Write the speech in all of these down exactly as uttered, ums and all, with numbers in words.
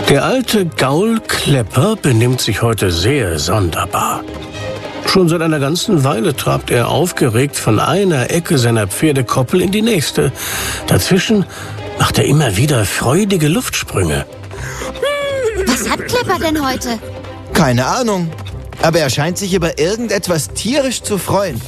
Der alte Gaul Klepper benimmt sich heute sehr sonderbar. Schon seit einer ganzen Weile trabt er aufgeregt von einer Ecke seiner Pferdekoppel in die nächste. Dazwischen macht er immer wieder freudige Luftsprünge. Was hat Klepper denn heute? Keine Ahnung, aber er scheint sich über irgendetwas tierisch zu freuen.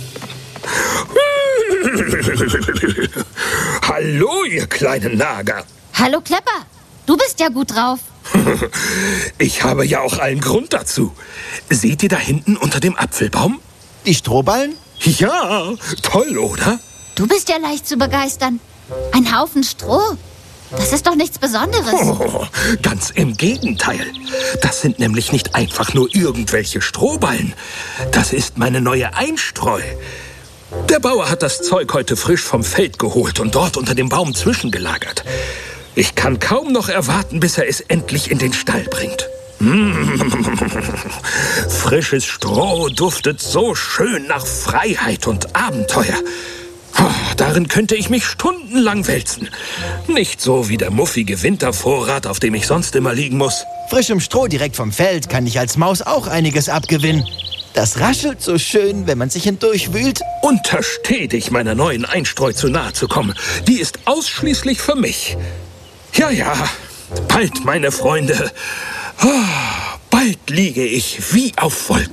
Hallo, ihr kleinen Nager. Hallo Klepper, du bist ja gut drauf. Ich habe ja auch allen Grund dazu. Seht ihr da hinten unter dem Apfelbaum? Die Strohballen? Ja, toll, oder? Du bist ja leicht zu begeistern. Ein Haufen Stroh. Das ist doch nichts Besonderes. Oh, ganz im Gegenteil. Das sind nämlich nicht einfach nur irgendwelche Strohballen. Das ist meine neue Einstreu. Der Bauer hat das Zeug heute frisch vom Feld geholt und dort unter dem Baum zwischengelagert. Ich kann kaum noch erwarten, bis er es endlich in den Stall bringt. Frisches Stroh duftet so schön nach Freiheit und Abenteuer. Darin könnte ich mich stundenlang wälzen. Nicht so wie der muffige Wintervorrat, auf dem ich sonst immer liegen muss. Frischem Stroh direkt vom Feld kann ich als Maus auch einiges abgewinnen. Das raschelt so schön, wenn man sich hindurchwühlt. Untersteh dich, meiner neuen Einstreu zu nahe zu kommen. Die ist ausschließlich für mich. Ja, ja, bald, meine Freunde. Bald liege ich wie auf Wolken.